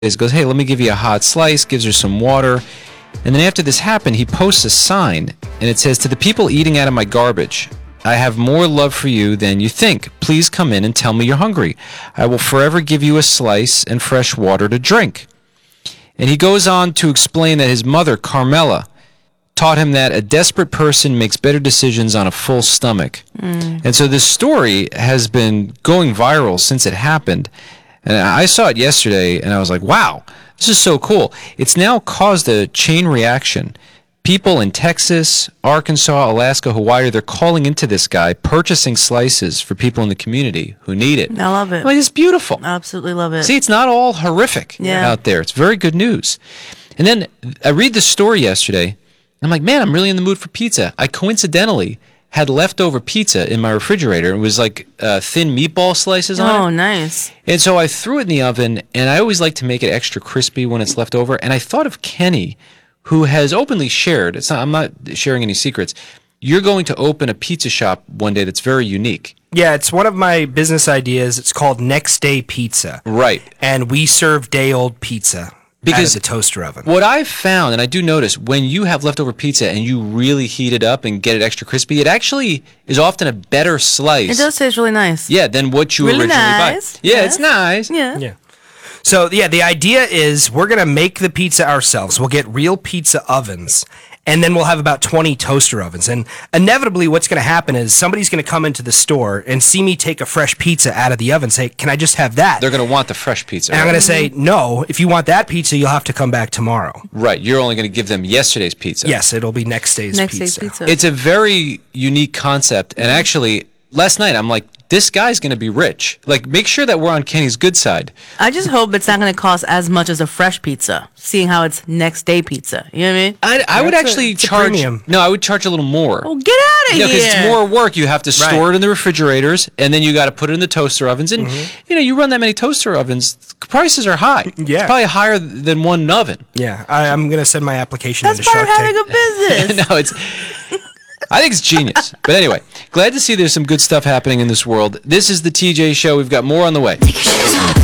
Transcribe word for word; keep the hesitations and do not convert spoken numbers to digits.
He goes, hey, let me give you a hot slice, gives her some water. And then after this happened, he posts a sign, and it says, to the people eating out of my garbage, I have more love for you than you think. Please come in and tell me you're hungry. I will forever give you a slice and fresh water to drink. And he goes on to explain that his mother, Carmela, taught him that a desperate person makes better decisions on a full stomach. Mm. And so this story has been going viral since it happened. And I saw it yesterday, and I was like, wow, this is so cool. It's now caused a chain reaction. People in Texas, Arkansas, Alaska, Hawaii, they're calling into this guy, purchasing slices for people in the community who need it. I love it. I mean, it's beautiful. Absolutely love it. See, it's not all horrific yeah. out there. It's very good news. And then I read the story yesterday. I'm like, man, I'm really in the mood for pizza. I coincidentally had leftover pizza in my refrigerator. It was like uh, thin meatball slices on oh, it. Oh, nice. And so I threw it in the oven, and I always like to make it extra crispy when it's left over. And I thought of Kenny, who has openly shared, it's not, I'm not sharing any secrets, you're going to open a pizza shop one day that's very unique. Yeah, it's one of my business ideas. It's called Next Day Pizza. Right. And we serve day-old pizza. Because out of the toaster oven. What I've found, and I do notice, when you have leftover pizza and you really heat it up and get it extra crispy, it actually is often a better slice. It does taste really nice. Yeah, than what you really originally nice. buy. Yeah, yes. it's nice. Yeah. Yeah. So, yeah, the idea is we're going to make the pizza ourselves. We'll get real pizza ovens, and then we'll have about twenty toaster ovens. And inevitably, what's going to happen is somebody's going to come into the store and see me take a fresh pizza out of the oven and say, can I just have that? They're going to want the fresh pizza. And right? I'm going to say, no, if you want that pizza, you'll have to come back tomorrow. Right. You're only going to give them yesterday's pizza. Yes, it'll be next day's next pizza. Day's pizza. It's a very unique concept. And actually, last night, I'm like, this guy's going to be rich. Like, make sure that we're on Kenny's good side. I just hope it's not going to cost as much as a fresh pizza, seeing how it's next day pizza. You know what I mean? I, I would actually a, it's a charge. premium. No, I would charge a little more. Oh, get out of Yeah, because here. it's more work. You have to Right. store it in the refrigerators, and then you got to put it in the toaster ovens. And, Mm-hmm. you know, you run that many toaster ovens, prices are high. Yeah. It's probably higher than one oven. Yeah, I, I'm going to send my application That's into part Shark of having Tank. a business. No, it's... I think it's genius. But anyway, glad to see there's some good stuff happening in this world. This is the T J Show. We've got more on the way. Take your shoes off.